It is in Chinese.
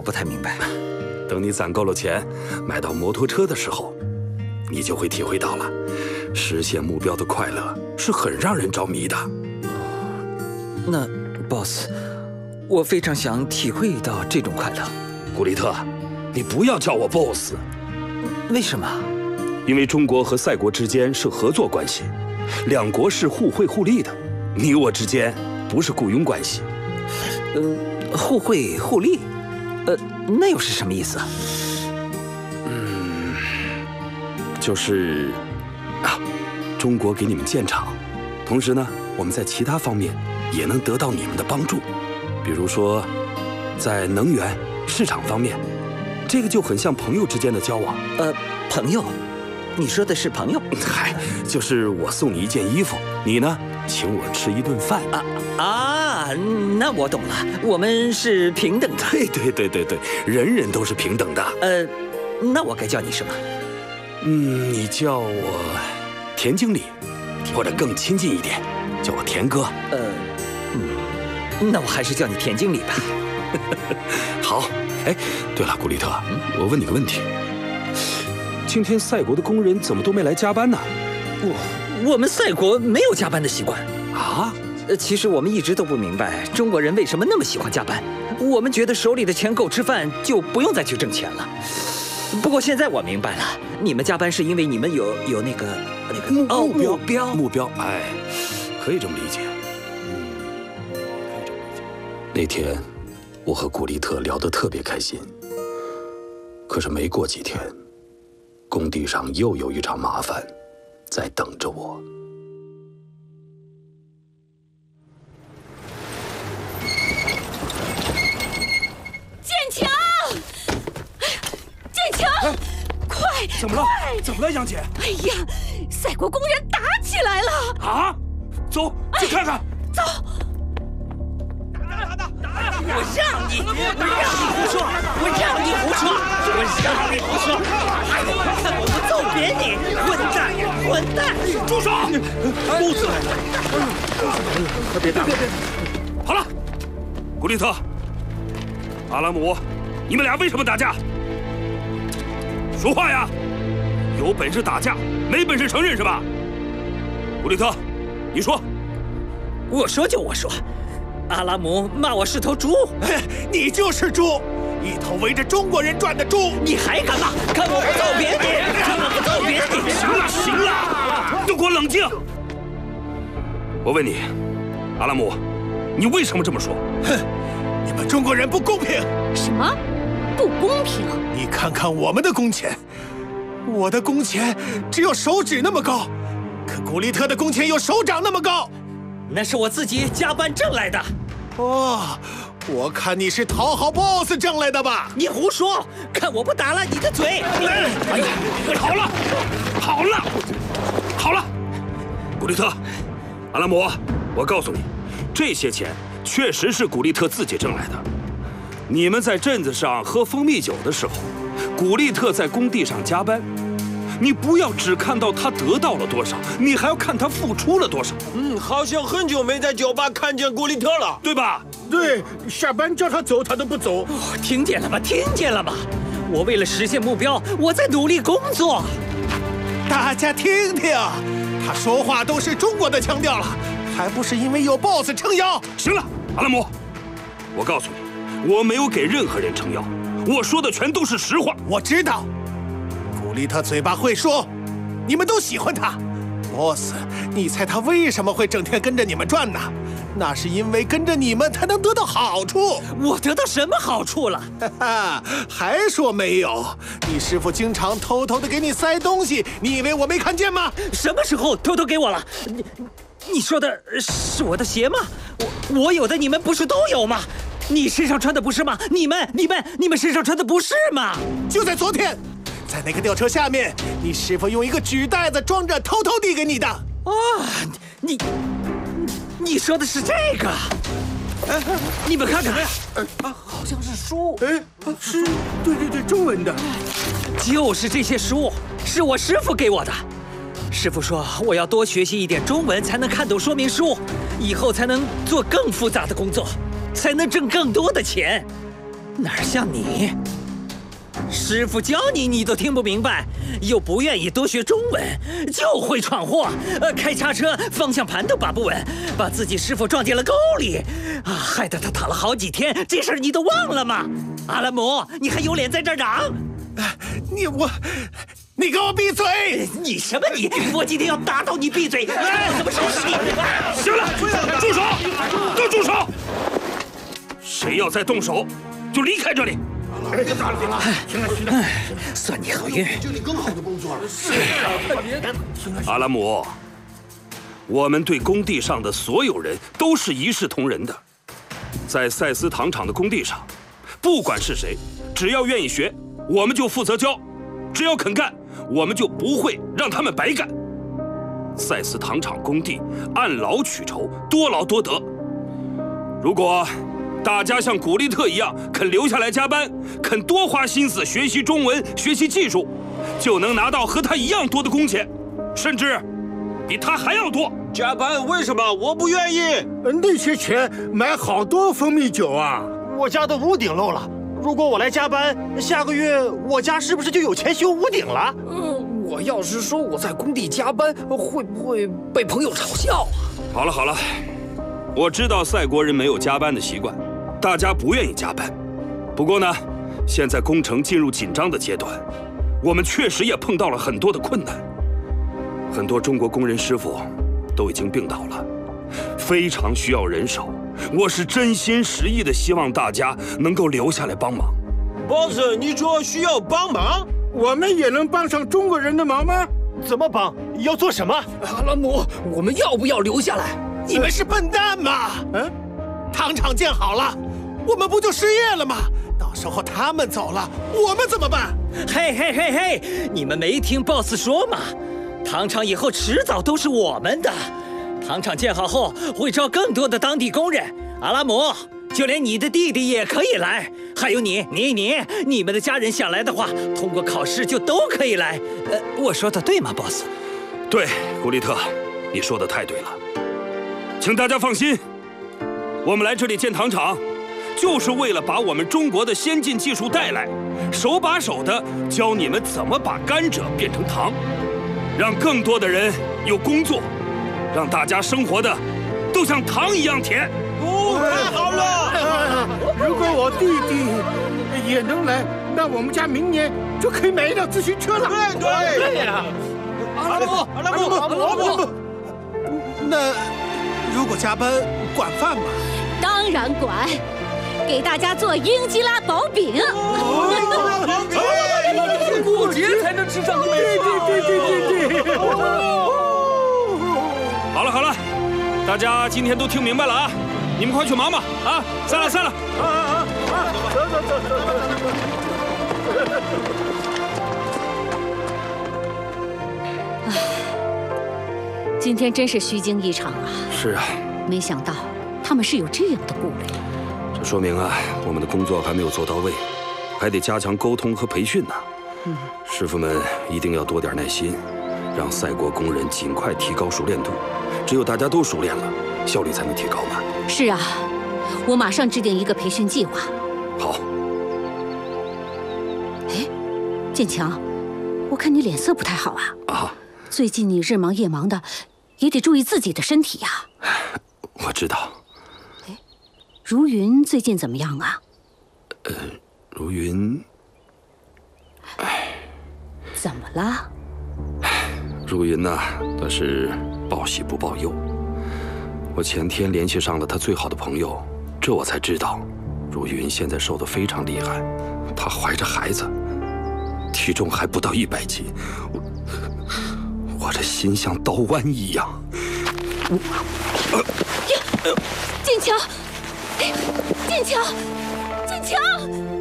不太明白。 等你攒够了钱，买到摩托车的时候，你就会体会到了，实现目标的快乐是很让人着迷的。 那 ，boss， 我非常想体会到这种快乐。 古利特，你不要叫我 boss。 为什么？ 因为中国和赛国之间是合作关系，两国是互惠互利的，你我之间不是雇佣关系。 互惠互利，那又是什么意思啊？ 就是中国给你们建厂，同时呢，我们在其他方面也能得到你们的帮助，比如说在能源市场方面，这个就很像朋友之间的交往。 朋友？你说的是朋友？ 嗨，就是我送你一件衣服，你呢请我吃一顿饭。 那我懂了，我们是平等的。 对，人人都是平等的。 那我该叫你什么？ 你叫我田经理，或者更亲近一点，叫我田哥。 那我还是叫你田经理吧。 好。哎，对了，古利特，我问你个问题，今天赛国的工人怎么都没来加班呢？ 我们赛国没有加班的习惯啊。 其实我们一直都不明白中国人为什么那么喜欢加班。我们觉得手里的钱够吃饭，就不用再去挣钱了。不过现在我明白了，你们加班是因为你们有那个目标。哎，可以这么理解。可以这么理解。那天我和古利特聊得特别开心，可是没过几天，工地上又有一场麻烦在等着我。 快！ 怎么了？怎么了，杨姐？ 哎呀，赛国工人打起来了！ 啊！走，去看看。 走！ 我让你胡说！我让你胡说！看我不揍扁你！混蛋！ 住手！肚子！别打！好了，古利特、阿拉姆，你们俩为什么打架？说话呀！有本事打架，没本事承认是吧？古利特，你说。 我说就我说，阿拉姆骂我是头猪。 你就是猪，一头围着中国人转的猪。 你还敢骂？看我不揍扁你！看我不揍扁你！ 行了，都给我冷静！我问你，阿拉姆，你为什么这么说？ 哼，你们中国人不公平。 什么？不公平？ 你看看我们的工钱，我的工钱只有手指那么高，可古利特的工钱有手掌那么高。 那是我自己加班挣来的。 哦，我看你是讨好 boss 挣来的吧？ 你胡说！看我不打烂你的嘴！ 好了，古利特、阿拉姆，我告诉你，这些钱确实是古利特自己挣来的。你们在镇子上喝蜂蜜酒的时候，古利特在工地上加班，你不要只看到他得到了多少，你还要看他付出了多少。 好像很久没在酒吧看见古利特了， 对吧？ 对，下班叫他走他都不走。 听见了吗？听见了吗？我为了实现目标，我在努力工作。 大家听听，他说话都是中国的腔调了，还不是因为有 boss 撑腰？ 行了，阿拉姆，我告诉你，我没有给任何人撑腰，我说的全都是实话。 我知道，古利特嘴巴会说，你们都喜欢他。boss， 你猜他为什么会整天跟着你们转呢？那是因为跟着你们才能得到好处。 我得到什么好处了？ 哈哈，还说没有？你师傅经常偷偷的给你塞东西，你以为我没看见吗？ 什么时候偷偷给我了？你说的是我的鞋吗？我有的，你们不是都有吗？你身上穿的不是吗？你们身上穿的不是吗？ 就在昨天，在那个吊车下面，你师傅用一个纸袋子装着，偷偷递给你的。 啊，你说的是这个？你们看看， 好像是书。是，对，中文的。 就是这些书，是我师傅给我的。师傅说我要多学习一点中文，才能看懂说明书，以后才能做更复杂的工作，才能挣更多的钱。 哪像你，师傅教你你都听不明白，又不愿意多学中文，就会闯祸。开叉车方向盘都把不稳，把自己师傅撞进了沟里，啊，害得他躺了好几天。这事儿你都忘了吗？阿拉姆，你还有脸在这儿嚷？ 你给我闭嘴！ 你什么你？我今天要打到你闭嘴！我怎么收拾你？ 行了，住手！都住手！谁要再动手，就离开这里。 算你好运。 就你更好的工作了。 阿拉姆，我们对工地上的所有人都是一视同仁的。在赛斯糖厂的工地上，不管是谁，只要愿意学，我们就负责教；只要肯干，我们就不会让他们白干。赛斯糖厂工地按劳取酬，多劳多得。如果大家像古利特一样肯留下来加班，肯多花心思学习中文、学习技术，就能拿到和他一样多的工钱，甚至比他还要多。 加班为什么我不愿意？ 那些钱买好多蜂蜜酒啊！ 我家的屋顶漏了，如果我来加班，下个月我家是不是就有钱修屋顶了？ 我要是说我在工地加班，会不会被朋友嘲笑啊？ 好了好了，我知道赛国人没有加班的习惯，大家不愿意加班。不过呢，现在工程进入紧张的阶段，我们确实也碰到了很多的困难。很多中国工人师傅都已经病倒了，非常需要人手。我是真心实意的希望大家能够留下来帮忙。 boss，你说需要帮忙？ 我们也能帮上中国人的忙吗？ 怎么帮？要做什么？ 阿拉姆，我们要不要留下来？ 你们是笨蛋吗？糖厂建好了，我们不就失业了吗？到时候他们走了，我们怎么办？ 嘿嘿嘿嘿，你们没听 boss 说吗？糖厂以后迟早都是我们的。糖厂建好后，会招更多的当地工人。阿拉姆，就连你的弟弟也可以来，还有你们的家人想来的话，通过考试就都可以来。我说的对吗 ，boss？ 对，古利特，你说的太对了。请大家放心，我们来这里建糖厂，就是为了把我们中国的先进技术带来，手把手的教你们怎么把甘蔗变成糖，让更多的人有工作，让大家生活的都像糖一样甜。 太好了！ 如果我弟弟也能来，那我们家明年就可以买一辆自行车了。 对呀！ 阿拉姆， 那如果加班管饭吗？ 当然管，给大家做英吉拉薄饼。 过节才能吃上一枚。 对。 好了，大家今天都听明白了啊！你们快去忙吧！啊，散了。 走。 今天真是虚惊一场啊！ 是啊， 没想到他们是有这样的顾虑。 这说明啊，我们的工作还没有做到位，还得加强沟通和培训呢。师傅们一定要多点耐心，让赛国工人尽快提高熟练度。只有大家都熟练了，效率才能提高嘛。 是啊，我马上制定一个培训计划。 好。 哎，建强，我看你脸色不太好啊。 啊， 最近你日忙夜忙的，也得注意自己的身体呀。 我知道。 哎，如云最近怎么样啊？ 如云， 怎么了？ 如云呐，她是报喜不报忧。我前天联系上了她最好的朋友，这我才知道，如云现在瘦得非常厉害，她怀着孩子，体重还不到100斤。我这心像刀剜一样。 建强，建强，